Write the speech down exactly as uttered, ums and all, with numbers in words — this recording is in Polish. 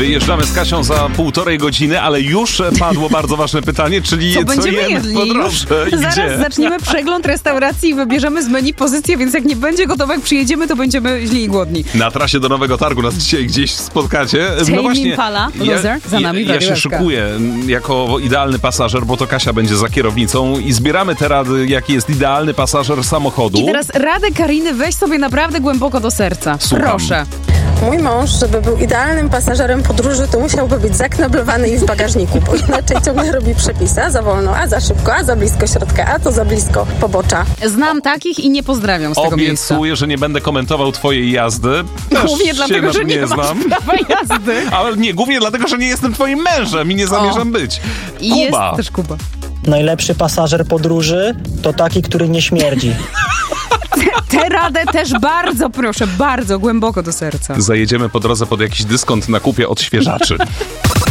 Wyjeżdżamy z Kasią za półtorej godziny, ale już padło bardzo ważne pytanie, czyli co, co będziemy jemy jedli po drodze i Zaraz gdzie? zaczniemy przegląd restauracji i wybierzemy z menu pozycję, więc jak nie będzie gotowe, jak przyjedziemy, to będziemy źli i głodni. Na trasie do Nowego Targu nas dzisiaj gdzieś spotkacie. No właśnie, Impala, Loser, za nami ja, ja się szykuję jako idealny pasażer, bo to Kasia będzie za kierownicą i zbieramy te rady, jaki jest idealny pasażer samochodu. I teraz radę Kariny weź sobie naprawdę głęboko do serca. Słucham. Proszę. Mój mąż, żeby był idealnym pasażerem podróży, to musiałby być zakneblowany i w bagażniku, bo inaczej ciągle robi przepisy, a za wolno, a za szybko, a za blisko środka, a to za blisko pobocza. Znam takich i nie pozdrawiam z tego miejsca. Obiecuję, że nie będę komentował twojej jazdy. Też Głównie dlatego, że nie, nie znam. masz prawa jazdy. Ale nie, głównie dlatego, że nie jestem twoim mężem i nie zamierzam o. być. Kuba. Jest też Kuba. Najlepszy pasażer podróży to taki, który nie śmierdzi. Tę radę też bardzo proszę, bardzo głęboko do serca. Zajedziemy po drodze pod jakiś dyskont na kupie odświeżaczy.